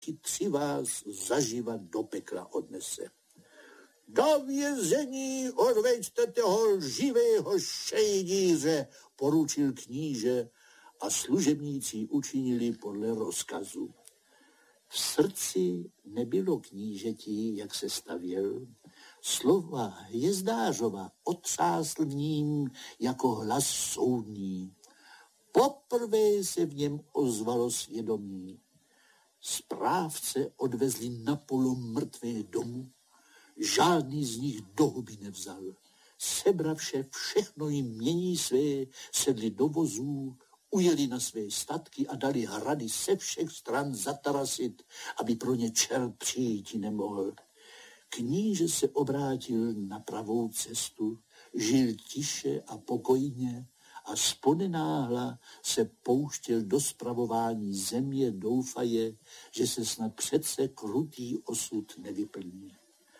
3 vás zaživa do pekla odnese. Do vězení odveďte toho živého šejdíře, poručil kníže a služebníci učinili podle rozkazu. V srdci nebylo knížeti, jak se stavěl. Slova Hvězdářova otřásl v ním jako hlas soudní. Poprvé se v něm ozvalo svědomí. Správce odvezli napolo mrtvé domů. Žádný z nich do huby nevzal. Sebravše všechno jim mění své, sedli do vozů, ujeli na své statky a dali hrady se všech stran zatarasit, aby pro ně čert přijíti nemohl. Kníže se obrátil na pravou cestu, žil tiše a pokojně a sponenáhla se pouštěl do spravování země, doufaje, že se snad přece krutý osud nevyplní.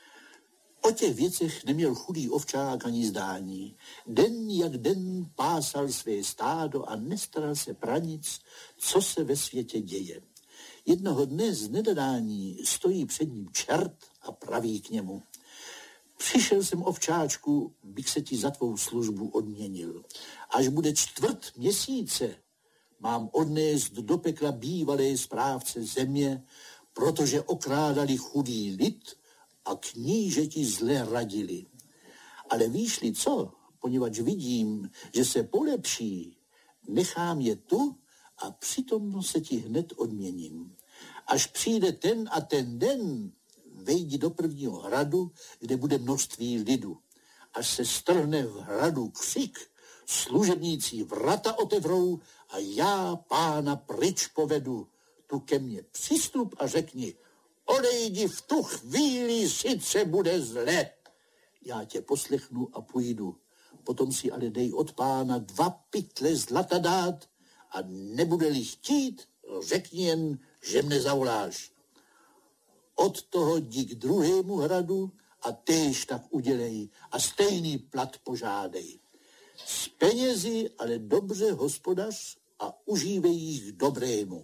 O těch věcech neměl chudý ovčák ani zdání. Den jak den pásal své stádo a nestaral se pra nic, co se ve světě děje. Jednoho dne z nedadání stojí před ním čert a praví k němu. Přišel jsem, ovčáčku, bych se ti za tvou službu odměnil. Až bude 4 měsíce, mám odnést do pekla bývalé správce země, protože okrádali chudý lid a knížeti zle radili. Ale víš-li co, poněvadž vidím, že se polepší, nechám je tu a přitom se ti hned odměním. Až přijde ten a ten den, vejdi do prvního hradu, kde bude množství lidu. Až se strhne v hradu křik, služebníci vrata otevřou a já pána pryč povedu. Tu ke mně přistup a řekni, odejdi v tu chvíli, sice bude zle. Já tě poslechnu a půjdu. Potom si ale dej od pána 2 pytle zlata dát a nebude-li chtít, řekni jen, že mne zavoláš. Od toho jdi k druhému hradu a též tak udělej a stejný plat požádej. S penězi ale dobře hospodař a užívej jich k dobrému.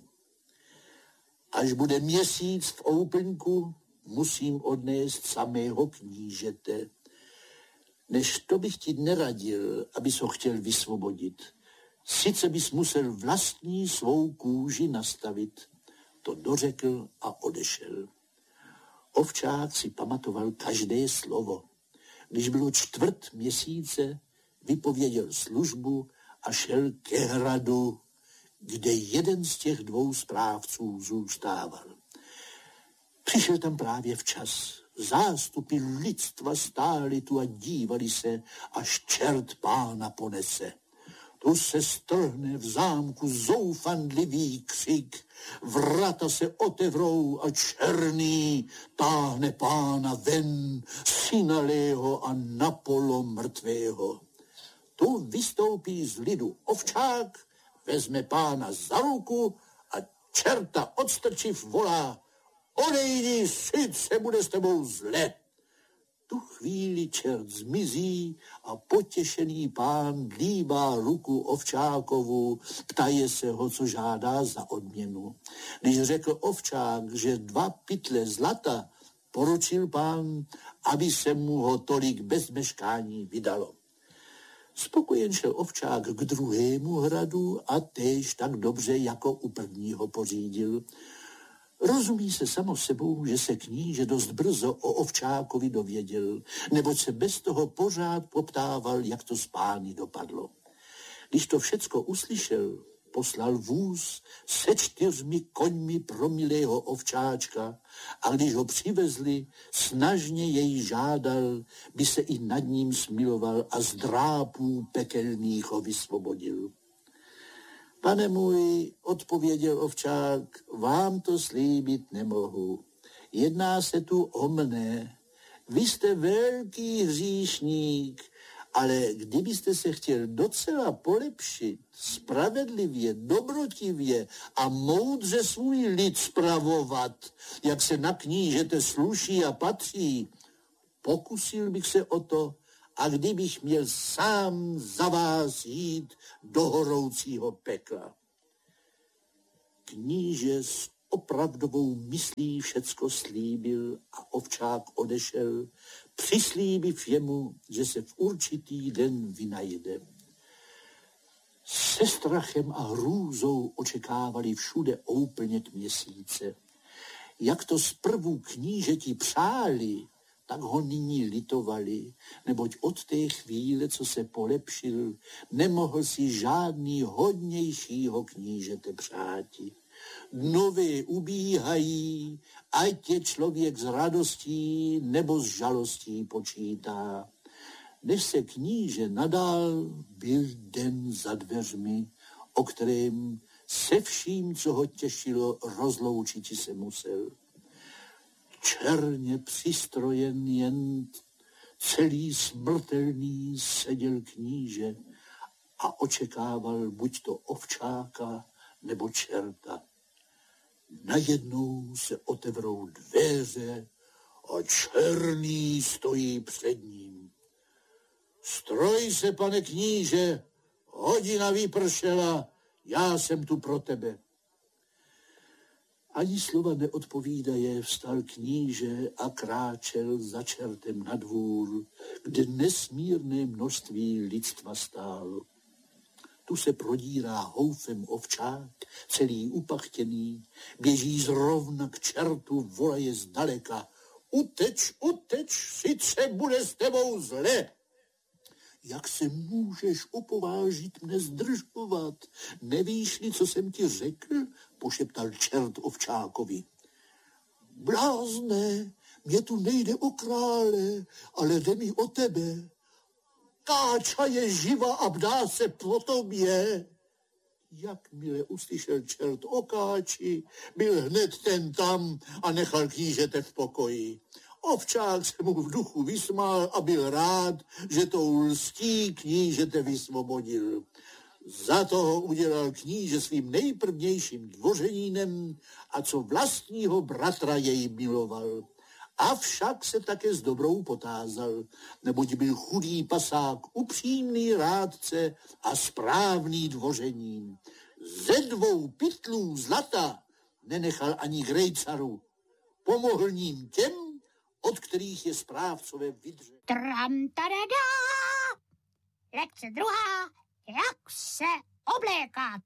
Až bude měsíc v úplňku, musím odnést samého knížete. Než to bych ti neradil, abys ho chtěl vysvobodit. Sice bys musel vlastní svou kůži nastavit. To dořekl a odešel. Ovčák si pamatoval každé slovo. Když bylo 4 měsíce, vypověděl službu a šel ke hradu, kde jeden z těch 2 správců zůstával. Přišel tam právě včas. Zástupy lidstva stály tu a dívali se, až čert pána ponese. Tu se strhne v zámku zoufandlivý křik, vrata se otevřou a černý táhne pána ven, synalého a napolo mrtvého. Tu vystoupí z lidu ovčák, vezme pána za ruku a čerta odstrčiv volá, odejdi, sice bude s tebou zle. Tu chvíli čert zmizí a potěšený pán dlíbá ruku ovčákovu, ptaje se ho, co žádá za odměnu. Když řekl ovčák, že 2 pytle zlata, poručil pán, aby se mu ho tolik bez meškání vydalo. Spokojen šel ovčák k druhému hradu a též tak dobře jako u prvního pořídil. Rozumí se samo sebou, že se kníže dost brzo o ovčákovi dověděl, neboť se bez toho pořád poptával, jak to s pány dopadlo. Když to všecko uslyšel, poslal vůz se 4 koňmi pro milého ovčáčka a když ho přivezli, snažně jej žádal, by se i nad ním smiloval a z drápů pekelných ho vysvobodil. Pane můj, odpověděl ovčák, vám to slíbit nemohu. Jedná se tu o mne. Vy jste velký hříšník, ale kdybyste se chtěl docela polepšit, spravedlivě, dobrotivě a moudře svůj lid spravovat, jak se na knížete sluší a patří, pokusil bych se o to, a kdybych měl sám za vás jít do horoucího pekla. Kníže opravdovou myslí všecko slíbil a ovčák odešel, přislíbiv jemu, že se v určitý den vynajde. Se strachem a hrůzou očekávali všude úplněk měsíce. Jak to zprvu knížeti přáli, tak ho nyní litovali, neboť od té chvíle, co se polepšil, nemohl si žádný hodnějšího knížete přáti. Dnové ubíhají, ať je člověk s radostí nebo s žalostí počítá. Než se kníže nadál, byl den za dveřmi, o kterém se vším, co ho těšilo, rozloučiti se musel. Černě přistrojen jen celý smrtelný seděl kníže a očekával buď to ovčáka nebo čerta. Najednou se otevřou dveře a černý stojí před ním. Stroj se, pane kníže, hodina vypršela, já jsem tu pro tebe. Ani slova neodpovídaje, vstal kníže a kráčel za čertem na dvůr, kde nesmírné množství lidstva stálo. Tu se prodírá houfem ovčák, celý upachtěný, běží zrovna k čertu, volaje zdaleka. Uteč, uteč, sice bude s tebou zle. Jak se můžeš opovážit mne zdržovat? Nevíš-li, co jsem ti řekl? Pošeptal čert ovčákovi. Blázne, mě tu nejde o krále, ale jde mi o tebe. Káča je živa a bdá se po tobě. Jakmile uslyšel čert o káči, byl hned ten tam a nechal knížete v pokoji. Ovčák se mu v duchu vysmál a byl rád, že tou lstí knížete vysvobodil. Za toho udělal kníže svým nejprvnějším dvořenínem a co vlastního bratra jej miloval. Avšak se také s dobrou potázal, neboť byl chudý pasák, upřímný rádce a správný dvořenín. Ze 2 pytlů zlata nenechal ani grejcaru. Pomohl ním těm, od kterých je správcové vydře. Tram-tarada! Lekce 2. Jak se oblékat?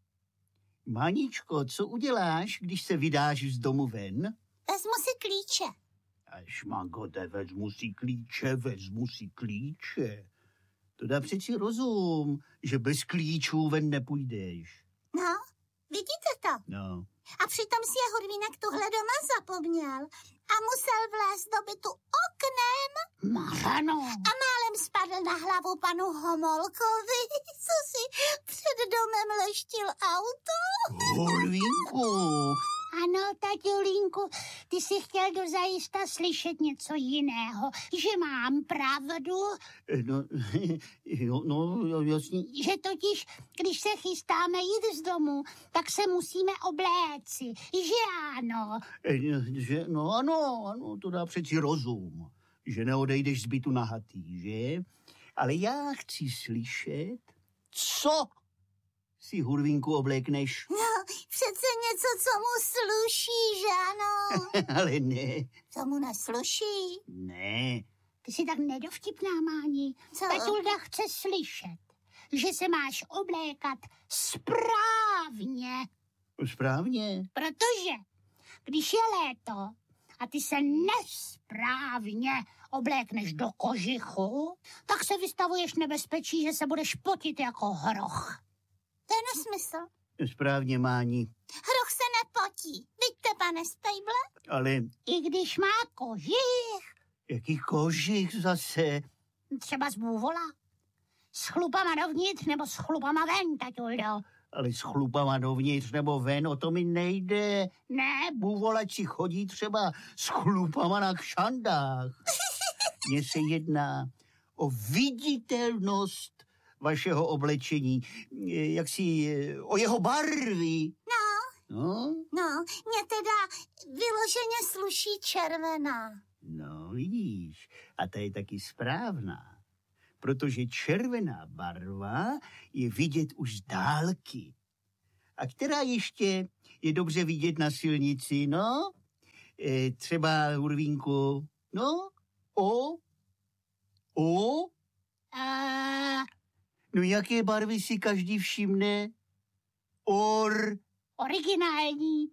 Maničko, co uděláš, když se vydáš z domu ven? Vezmu si klíče. Šmagote, vezmu si klíče. To dá přeci rozum, že bez klíčů ven nepůjdeš. No, vidíte to? No. A přitom si je Hurvínek tuhle doma zapomněl a musel vlézt do bytu oknem. Marano. A málem spadl na hlavu panu Homolkovi, co si před domem leštil auto. Hurvínku. Ano, tatulínku, ty jsi chtěl dozajista slyšet něco jiného, že mám pravdu. No, jasně. Že totiž, když se chystáme jít z domu, tak se musíme obléci, že ano? Ano, to dá přeci rozum, že neodejdeš z bytu nahatý, že? Ale já chci slyšet, co si, Hurvínku, oblékneš. No, přece něco, co mu sluší, že ano? Ale ne. Co mu nesluší? Ne. Ty jsi tak nedovtipná, Máni. Co? Tatulda chce slyšet, že se máš oblékat správně. Správně? Protože když je léto a ty se nesprávně oblékneš do kožichu, tak se vystavuješ nebezpečí, že se budeš potit jako hroch. To je nesmysl. Správně, Máni. Hroch se nepotí. Vidíte, pane Spejble? Ale... I když má kožich. Jaký kožich zase? Třeba z bůvola. S chlupama dovnitř nebo s chlupama ven, tatuldo. Ale s chlupama dovnitř nebo ven, o to mi nejde. Ne. Bůvolači chodí třeba s chlupama na kšandách. Mně se jedná o viditelnost vašeho oblečení, o jeho barvy. No, mě teda vyloženě sluší červená. No, vidíš, a ta je taky správná, protože červená barva je vidět už z dálky. A která ještě je dobře vidět na silnici, no? Třeba, Hurvínku, no? No jaké barvy si každý všimne? Originální.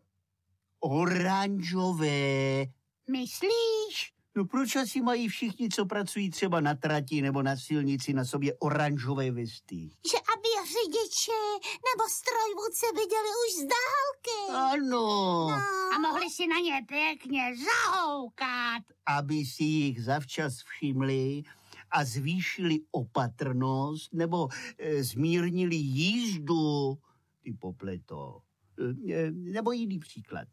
Oranžové. Myslíš? No proč asi mají všichni, co pracují třeba na trati nebo na silnici, na sobě oranžové vesty? Že aby řidiči nebo strojvůdci viděli už z dálky. Ano. A mohli si na ně pěkně zahoukat. Aby si jich zavčas všimli a zvýšili opatrnost nebo zmírnili jízdu, ty popleto. Nebo jiný příklad.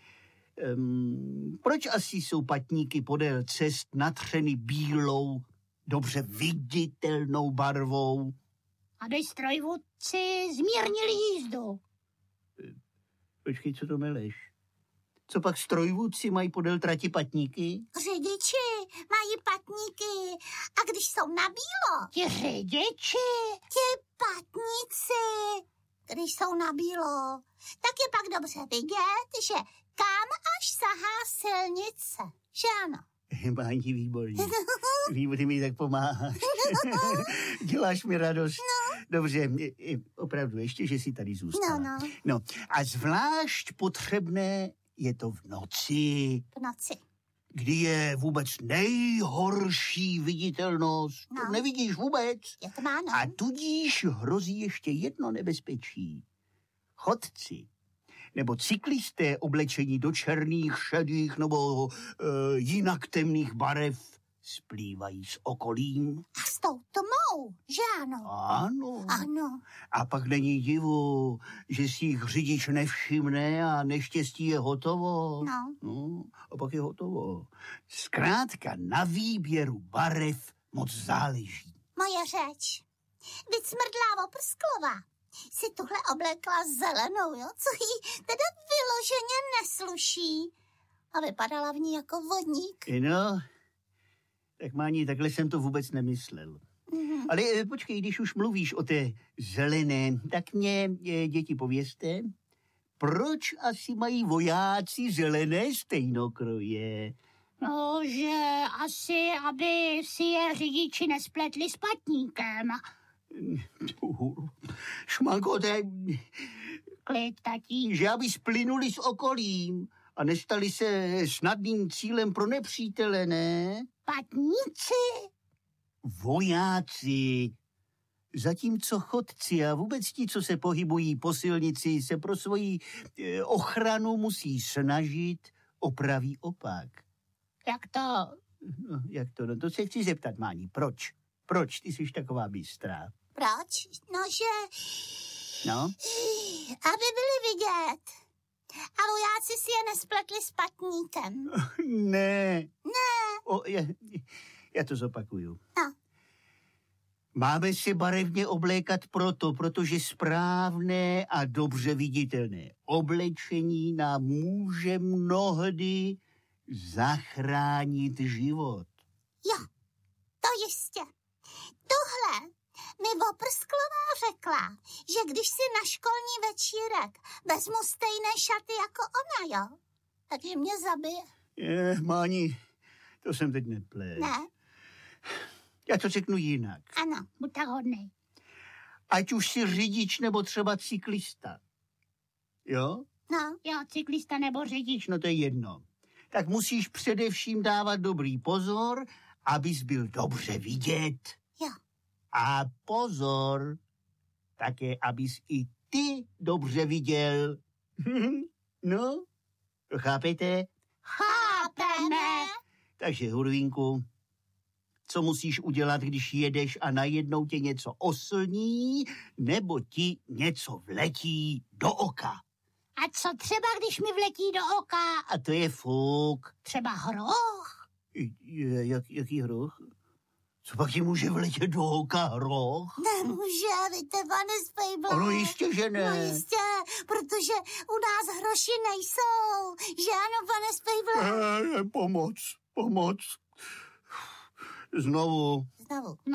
Proč asi jsou patníky podél cest natřeny bílou, dobře viditelnou barvou? Aby strojvůdci zmírnili jízdu. Počkej, co to meleš? Co pak strojvůdci mají podél trati patníky? Řidiči mají patníky a když jsou na bílo, Ti řidiči? ti patníci, když jsou na bílo, tak je pak dobře vidět, že kam až sahá silnice, že ano? Páni, výborně. Ty mi tak pomáháš. Děláš mi radost. No. Dobře, opravdu, ještě, že jsi tady zůstala. No. A zvlášť potřebné je to v noci. V noci. Kdy je vůbec nejhorší viditelnost. No. To nevidíš vůbec. Je to má, no. A tudíž hrozí ještě jedno nebezpečí. Chodci nebo cyklisté oblečení do černých, šedých nebo jinak temných barev splývají s okolím. A s tou tmou, že ano? Ano. Ano. A pak není divu, že si jich řidič nevšimne a neštěstí je hotovo. No, a pak je hotovo. Zkrátka na výběru barev moc záleží. Moje řeč. Vždyť smrdlá Oprsklová si tuhle oblekla zelenou, jo? Co jí teda vyloženě nesluší. A vypadala v ní jako vodník. No, tak Máni, takhle jsem to vůbec nemyslel. Mm-hmm. Ale počkej, když už mluvíš o té zelené, tak mě, děti, povězte, proč asi mají vojáci zelené stejnokroje? No, že asi, aby si je řidiči nespletli s patníkem. Šmanko, to je... Klid, tatí. Že aby splynuli s okolím a nestali se snadným cílem pro nepřítele, ne? Patníci? Vojáci. Zatímco chodci a vůbec ti, co se pohybují po silnici, se pro svoji ochranu musí snažit o pravý opak. Jak to? No, jak to? No, to se chci zeptat, Máni. Proč? Proč ty jsi taková bystrá? Proč? No, že... No? Aby byli vidět. A vojáci si je nespletli s patníkem. Ne. Ne. Já to zopakuju. No. Máme se barevně oblékat protože správné a dobře viditelné oblečení nám může mnohdy zachránit život. Jo, to jistě. Tohle mi Oprsklová řekla, že když si na školní večírek vezmu stejné šaty jako ona, jo, takže mě zabije. Máni, to jsem teď neplé. Ne? Já to řeknu jinak. Ano. Buď tak hodnej. Ať už si řidič nebo třeba cyklista. Jo? No. Jo, cyklista nebo řidič. No to je jedno. Tak musíš především dávat dobrý pozor, abys byl dobře vidět. Jo. A pozor, také abys i ty dobře viděl. No, chápete? Chápeme. Takže, Hurvínku, co musíš udělat, když jedeš a najednou tě něco oslní, nebo ti něco vletí do oka? A co třeba, když mi vletí do oka? A to je fuk. Třeba hroch? Jaký hroch? Co pak ti může vletět do oka hroch? Nemůže, víte, pane Spejble. Ano, jistě, že ne. No jistě, protože u nás hroši nejsou. Že ano, pane Spejble? Pomoc. Znovu.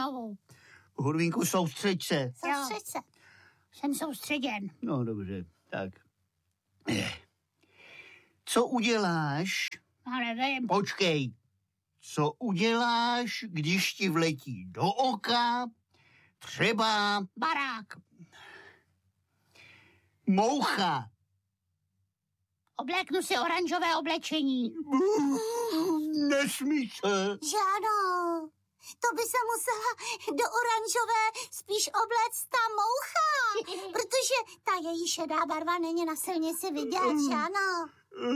Hurvínku, soustřeď se. Soustřeď se. Jsem soustředěn. No, dobře. Tak. Co uděláš? Já nevím. Počkej. Co uděláš, když ti vletí do oka třeba Barák. moucha? Obléknu si oranžové oblečení. Nesmí se. Že ano, to by se musela do oranžové spíš obléct ta moucha, protože ta její šedá barva není na silnici vidět, že ano.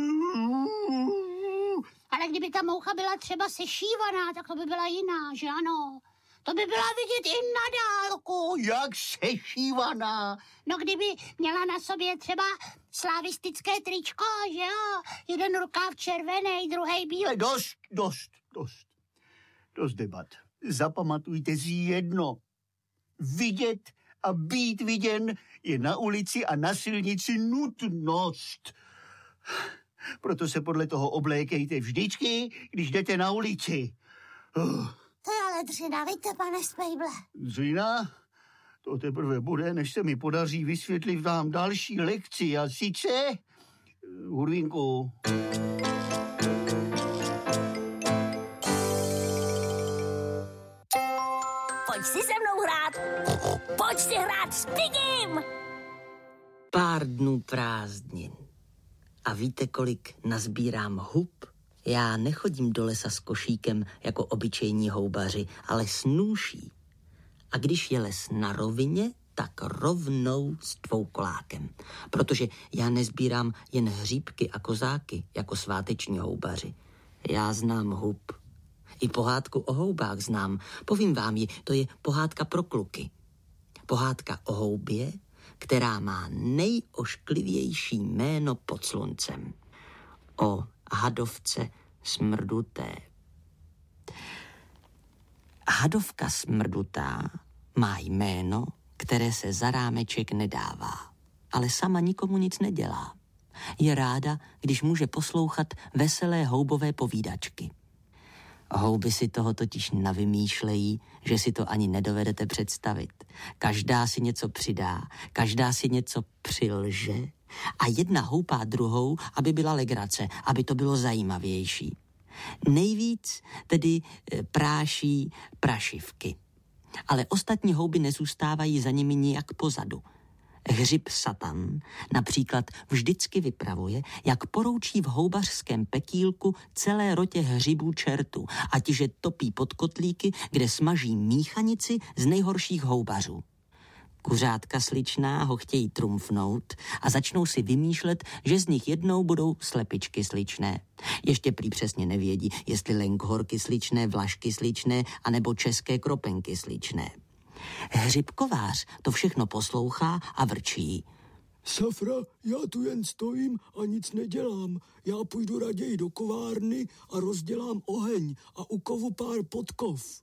Ale kdyby ta moucha byla třeba sešívaná, tak to by byla jiná, že ano? To by byla vidět i na dálku. Jak sešívaná. No kdyby měla na sobě třeba slavistické tričko, že jo? Jeden rukáv červený, druhý bílý. Dost debat. Zapamatujte si jedno. Vidět a být viděn je na ulici a na silnici nutnost. Proto se podle toho oblékejte vždycky, když jdete na ulici. To je ale dřina, víte, pane Spejble. Dřina? To teprve bude, než se mi podaří vysvětlit vám další lekci. A sice, Hurvínku. Pojď si se mnou hrát. Pojď si hrát s Pigim. Pár dnů prázdnin. A víte, kolik nazbírám hub? Já nechodím do lesa s košíkem jako obyčejní houbaři, ale s nůší. A když je les na rovině, tak rovnou s dvoukolákem. Protože já nezbírám jen hříbky a kozáky jako sváteční houbaři. Já znám hub. I pohádku o houbách znám. Povím vám ji, to je pohádka pro kluky. Pohádka o houbě, která má nejošklivější jméno pod sluncem. O hadovce smrduté. Hadovka smrdutá má jméno, které se za rámeček nedává, ale sama nikomu nic nedělá. Je ráda, když může poslouchat veselé houbové povídačky. Houby si toho totiž navymýšlejí, že si to ani nedovedete představit. Každá si něco přidá, každá si něco přilže a jedna houpá druhou, aby byla legrace, aby to bylo zajímavější. Nejvíc tedy práší prašivky. Ale ostatní houby nezůstávají za nimi nijak pozadu. Hřib Satan například vždycky vypravuje, jak poroučí v houbařském pekýlku celé rotě hřibů čertů, ať že topí pod kotlíky, kde smaží míchanici z nejhorších houbařů. Kuřátka sličná ho chtějí trumfnout a začnou si vymýšlet, že z nich jednou budou slepičky sličné. Ještě prý přesně nevědí, jestli lenkhorky sličné, vlašky sličné, anebo české kropenky sličné. Hřibkovář to všechno poslouchá a vrčí. Safra, já tu jen stojím a nic nedělám. Já půjdu raději do kovárny a rozdělám oheň a ukovu pár podkov.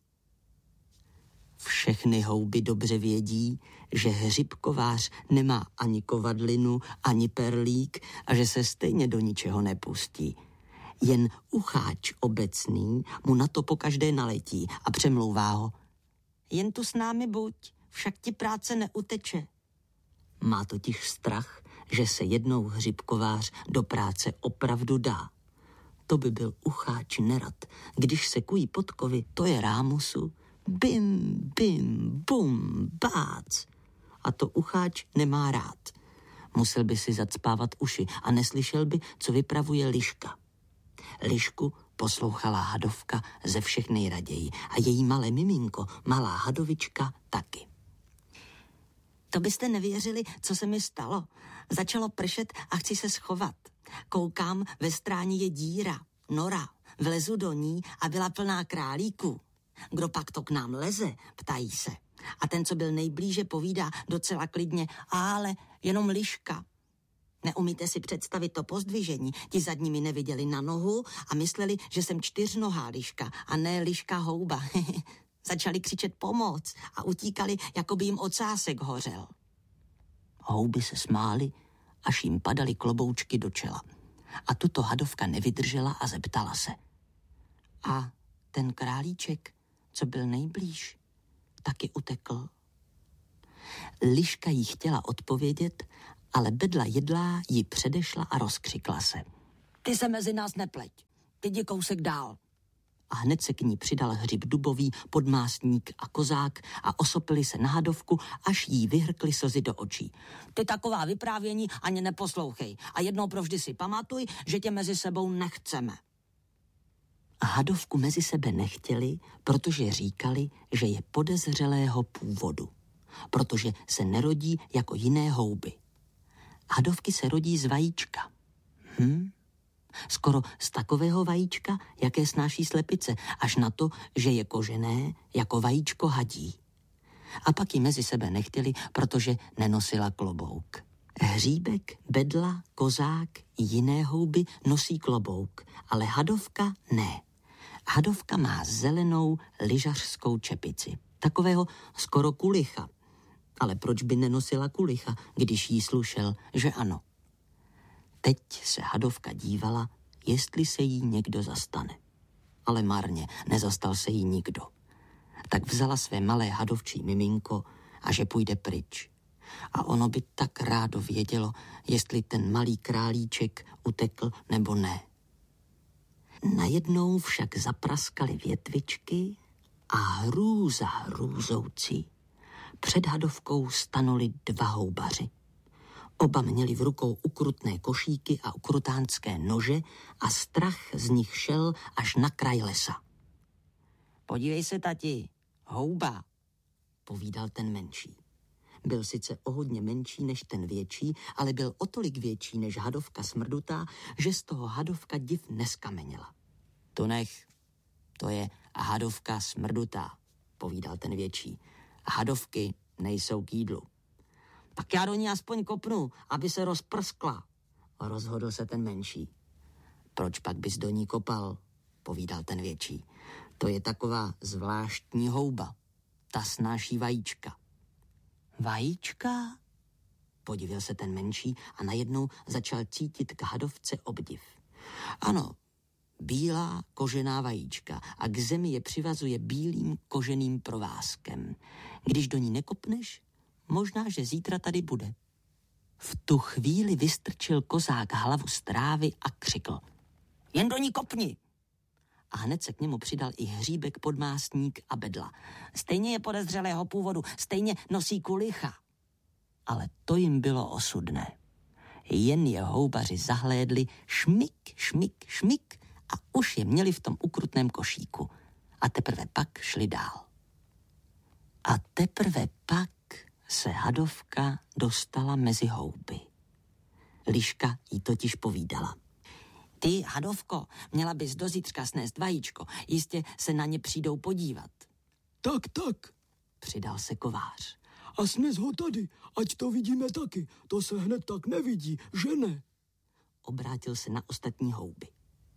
Všechny houby dobře vědí, že hřibkovář nemá ani kovadlinu, ani perlík a že se stejně do ničeho nepustí. Jen ucháč obecný mu na to pokaždé naletí a přemlouvá ho. Jen tu s námi buď, však ti práce neuteče. Má totiž strach, že se jednou hřibkovář do práce opravdu dá. To by byl ucháč nerad. Když se kují podkovy, to je rámusu. Bim, bim, bum, bác. A to ucháč nemá rád. Musel by si zacpávat uši a neslyšel by, co vypravuje liška. Lišku poslouchala hadovka ze všech nejraději a její malé miminko, malá hadovička, taky. To byste nevěřili, co se mi stalo. Začalo pršet a chci se schovat. Koukám, ve stráni je díra, nora. Vlezu do ní a byla plná králíků. Kdo pak to k nám leze, ptají se. A ten, co byl nejblíže, povídá docela klidně, ale jenom liška. Neumíte si představit to pozdvižení. Ti zadní mi neviděli na nohu a mysleli, že jsem čtyřnohá liška a ne liška houba. Začali křičet pomoc a utíkali, jako by jim ocásek hořel. Houby se smály, až jim padaly kloboučky do čela. A tuto hadovka nevydržela a zeptala se. A ten králíček, co byl nejblíž, taky utekl. Liška jí chtěla odpovědět, Ale Bedla jedlá ji předešla a rozkřikla se. Ty se mezi nás nepleť, ty jdi kousek dál. A hned se k ní přidal Hřib dubový, Podmásník a Kozák a osopili se na Hadovku, až jí vyhrkly slzy do očí. Ty taková vyprávění ani neposlouchej a jednou provždy si pamatuj, že tě mezi sebou nechceme. A Hadovku mezi sebe nechtěli, protože říkali, že je podezřelého původu, protože se nerodí jako jiné houby. Hadovky se rodí z vajíčka. Skoro z takového vajíčka, jaké snáší slepice, až na to, že je kožené jako vajíčko hadí. A pak ji mezi sebe nechtěli, protože nenosila klobouk. Hříbek, Bedla, Kozák i jiné houby nosí klobouk, ale Hadovka ne. Hadovka má zelenou lyžařskou čepici, takového skoro kulicha. Ale proč by nenosila kulicha, když jí slušel, že ano? Teď se Hadovka dívala, jestli se jí někdo zastane. Ale marně, nezastal se jí nikdo. Tak vzala své malé hadovčí miminko a že půjde pryč. A ono by tak rádo vědělo, jestli ten malý králíček utekl nebo ne. Najednou však zapraskaly větvičky a hrůza hrůzoucí. Před Hadovkou stanuli dva houbaři. Oba měli v rukou ukrutné košíky a ukrutánské nože a strach z nich šel až na kraj lesa. Podívej se, tati, houba, povídal ten menší. Byl sice o hodně menší než ten větší, ale byl o tolik větší než Hadovka smrdutá, že z toho Hadovka div neskameněla. To nech, to je Hadovka smrdutá, povídal ten větší. Hadovky nejsou k jídlu. Tak já do ní aspoň kopnu, aby se rozprskla, rozhodl se ten menší. Proč pak bys do ní kopal, povídal ten větší. To je taková zvláštní houba. Ta snáší vajíčka. Vajíčka? Podivil se ten menší a najednou začal cítit k Hadovce obdiv. Ano, bílá kožená vajíčka a k zemi je přivazuje bílým koženým provázkem. Když do ní nekopneš, možná, že zítra tady bude. V tu chvíli vystrčil Kozák hlavu z trávy a křikl. Jen do ní kopni! A hned se k němu přidal i Hříbek, Podmásník a Bedla. Stejně je podezřelého původu, stejně nosí kulicha. Ale to jim bylo osudné. Jen je houbaři zahlédli šmik, šmik, šmik a už je měli v tom ukrutném košíku. A teprve pak šli dál. A teprve pak se Hadovka dostala mezi houby. Liška jí totiž povídala. Ty, Hadovko, měla bys do zítřka snést vajíčko. Jistě se na ně přijdou podívat. Tak, přidal se kovář. A snes ho tady, ať to vidíme taky. To se hned tak nevidí, že ne? Obrátil se na ostatní houby.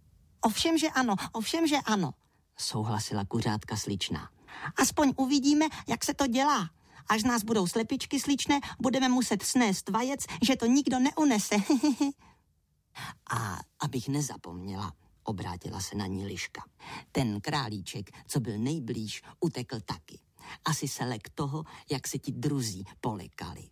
Ovšem, že ano, souhlasila kuřátka sličná. Aspoň uvidíme, jak se to dělá. Až nás budou slepičky sličné, budeme muset snést vajec, že to nikdo neunese. A abych nezapomněla, obrátila se na ní Liška. Ten králíček, co byl nejblíž, utekl taky. Asi se lek toho, jak se ti druzí polekali.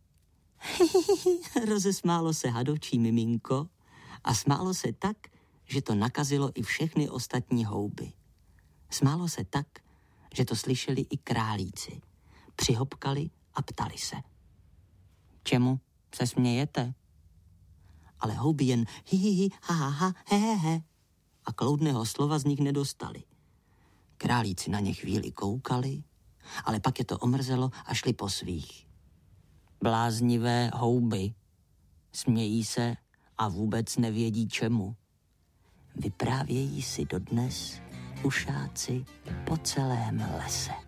Rozesmálo se hadovčí miminko a smálo se tak, že to nakazilo i všechny ostatní houby. Smálo se tak, že to slyšeli i králíci. Přihopkali a ptali se. Čemu se smějete? Ale houby jen hi, ha, he. A kloudného slova z nich nedostali. Králíci na ně chvíli koukali, ale pak je to omrzelo a šli po svých. Bláznivé houby. Smějí se a vůbec nevědí čemu. Vyprávějí si dodnes ušáci po celém lese.